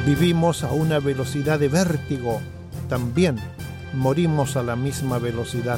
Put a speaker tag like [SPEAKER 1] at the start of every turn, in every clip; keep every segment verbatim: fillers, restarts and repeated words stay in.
[SPEAKER 1] Vivimos a una velocidad de vértigo. También morimos a la misma velocidad.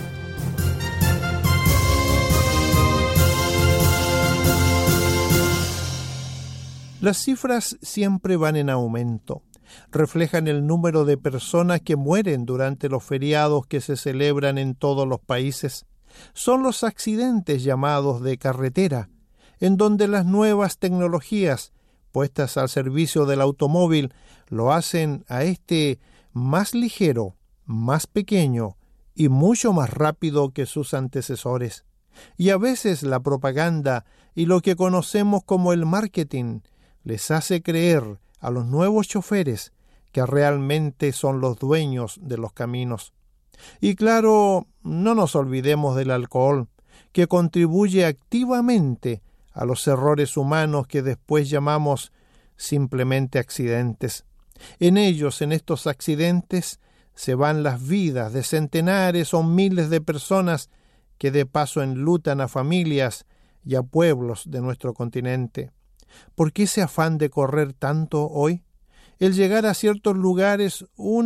[SPEAKER 1] Las cifras siempre van en aumento. Reflejan el número de personas que mueren durante los feriados que se celebran en todos los países. Son los accidentes llamados de carretera, en donde las nuevas tecnologías puestas al servicio del automóvil lo hacen a este más ligero, más pequeño y mucho más rápido que sus antecesores. Y a veces la propaganda y lo que conocemos como el marketing les hace creer a los nuevos choferes que realmente son los dueños de los caminos. Y claro, no nos olvidemos del alcohol, que contribuye activamente a los errores humanos que después llamamos simplemente accidentes. En ellos, en estos accidentes, se van las vidas de centenares o miles de personas que de paso enlutan a familias y a pueblos de nuestro continente. ¿Por qué ese afán de correr tanto hoy? El llegar a ciertos lugares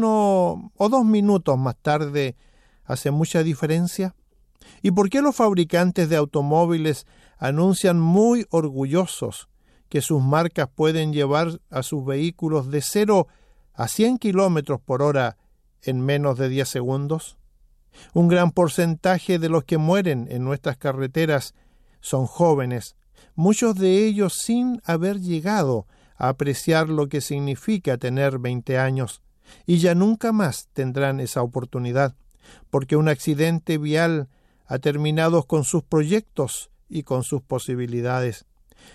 [SPEAKER 1] uno o dos minutos más tarde hace mucha diferencia. ¿Y por qué los fabricantes de automóviles anuncian muy orgullosos que sus marcas pueden llevar a sus vehículos de cero a cien kilómetros por hora en menos de diez segundos? Un gran porcentaje de los que mueren en nuestras carreteras son jóvenes, muchos de ellos sin haber llegado a apreciar lo que significa tener veinte años, y ya nunca más tendrán esa oportunidad, porque un accidente vial ha terminado con sus proyectos y con sus posibilidades.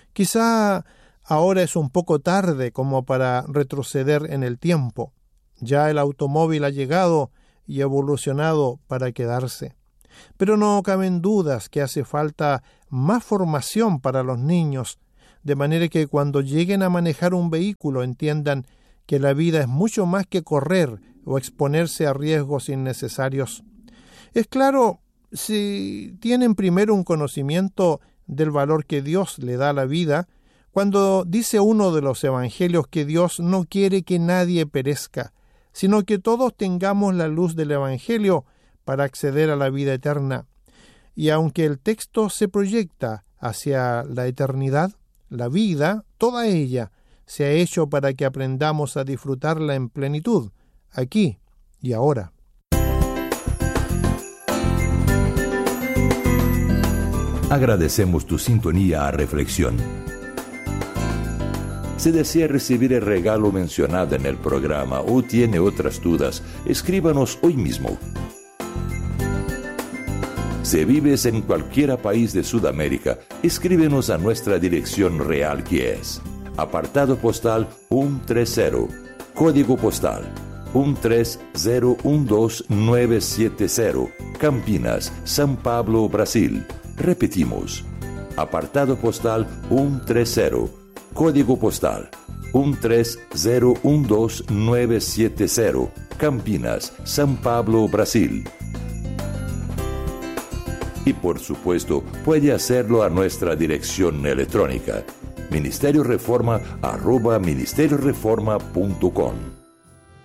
[SPEAKER 1] Quizá ahora es un poco tarde como para retroceder en el tiempo. Ya el automóvil ha llegado y evolucionado para quedarse. Pero no caben dudas que hace falta más formación para los niños, de manera que cuando lleguen a manejar un vehículo entiendan que la vida es mucho más que correr o exponerse a riesgos innecesarios. Es claro, si tienen primero un conocimiento del valor que Dios le da a la vida, cuando dice uno de los evangelios que Dios no quiere que nadie perezca, sino que todos tengamos la luz del evangelio para acceder a la vida eterna. Y aunque el texto se proyecta hacia la eternidad, la vida, toda ella, se ha hecho para que aprendamos a disfrutarla en plenitud, aquí y ahora.
[SPEAKER 2] Agradecemos tu sintonía a Reflexión. Si desea recibir el regalo mencionado en el programa o tiene otras dudas, escríbanos hoy mismo. Si vives en cualquier país de Sudamérica, escríbenos a nuestra dirección real, que es apartado postal ciento treinta, código postal uno tres cero uno dos nueve siete cero, Campinas, São Paulo, Brasil. Repetimos, apartado postal ciento treinta, código postal uno tres cero uno dos nueve siete cero, Campinas, São Paulo, Brasil. Y por supuesto, puede hacerlo a nuestra dirección electrónica, ministerio reforma arroba ministerio reforma punto com.